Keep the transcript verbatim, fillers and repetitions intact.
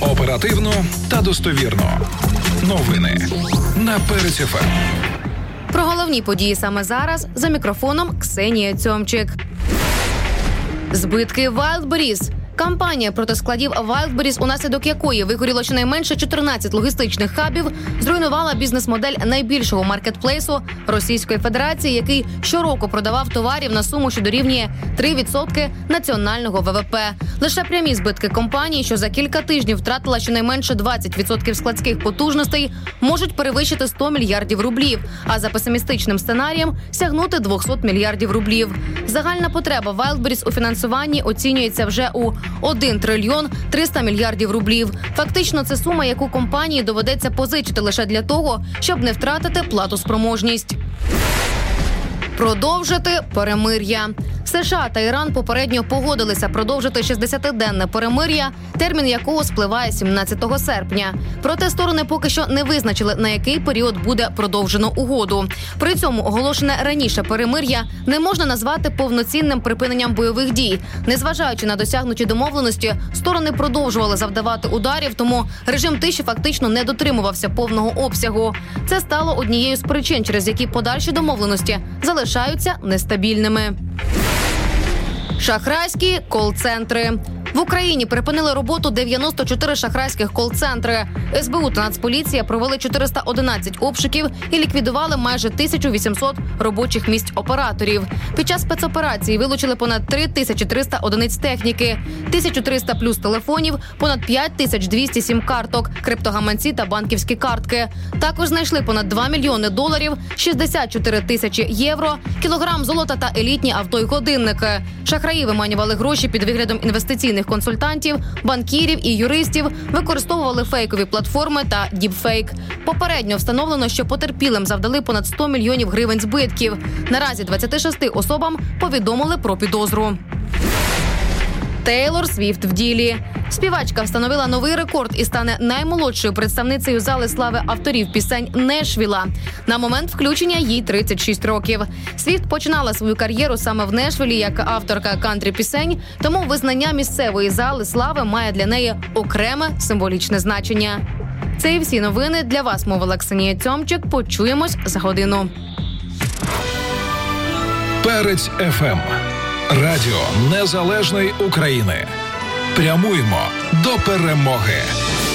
Оперативно та достовірно. Новини на Перець еф ем. Про головні події саме зараз за мікрофоном Ксенія Цьомчик. Збитки Wildberries. Кампанія проти складів Wildberries, унаслідок якої вигоріло щонайменше чотирнадцять логістичних хабів, зруйнувала бізнес-модель найбільшого маркетплейсу Російської Федерації, який щороку продавав товарів на суму, що дорівнює три відсотки національного ве ве пе. Лише прямі збитки компанії, що за кілька тижнів втратила щонайменше двадцять відсотків складських потужностей, можуть перевищити сто мільярдів рублів, а за песимістичним сценарієм сягнути двісті мільярдів рублів. Загальна потреба Wildberries у фінансуванні оцінюється вже у один трильйон триста мільярдів рублів. Фактично, це сума, яку компанії доведеться позичити лише для того, щоб не втратити платоспроможність. Продовжити перемир'я. США та Іран попередньо погодилися продовжити шістдесятиденне перемир'я, термін якого спливає сімнадцятого серпня. Проте сторони поки що не визначили, на який період буде продовжено угоду. При цьому оголошене раніше перемир'я не можна назвати повноцінним припиненням бойових дій. Незважаючи на досягнуті домовленості, сторони продовжували завдавати ударів, тому режим тиші фактично не дотримувався повного обсягу. Це стало однією з причин, через які подальші домовленості залишаються нестабільними. Шахрайські кол-центри. В Україні припинили роботу дев'яносто чотири шахрайських кол-центри. ес бе у та Нацполіція провели чотириста одинадцять обшуків і ліквідували майже тисячу вісімсот робочих місць операторів. Під час спецоперації вилучили понад три тисячі триста одиниць техніки, тисяча триста плюс телефонів, понад п'ять тисяч двісті сім-карток, криптогаманці та банківські картки. Також знайшли понад два мільйони доларів, шістдесят чотири тисячі євро, кілограм золота та елітні авто й годинники. Шахраї виманювали гроші під виглядом інвестиційних консультантів, банкірів і юристів, використовували фейкові платформи та діпфейк. Попередньо встановлено, що потерпілим завдали понад сто мільйонів гривень збитків. Наразі двадцяти шести особам повідомили про підозру. Тейлор Свіфт в ділі. Співачка встановила новий рекорд і стане наймолодшою представницею зали слави авторів пісень Нешвіла. На момент включення їй тридцять шість років. Свіфт починала свою кар'єру саме в Нешвілі як авторка кантрі-пісень, тому визнання місцевої зали слави має для неї окреме символічне значення. Це і всі новини. Для вас мовила Ксенія Цьомчик. Почуємось за годину. Перець еф ем. Радіо Незалежної України. Прямуємо до перемоги.